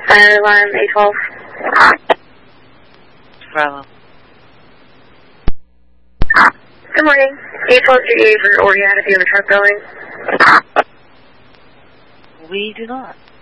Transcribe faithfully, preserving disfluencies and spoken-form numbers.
Fire alarm eight twelve. Bravo. Good morning. eight twelve G A for Oriana, if you have a truck going. We do not.